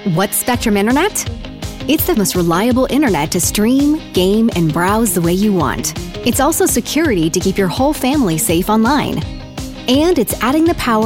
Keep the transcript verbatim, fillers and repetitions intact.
What's Spectrum Internet? It's the most reliable internet to stream, game, and browse the way you want. It's also security to keep your whole family safe online. And it's adding the power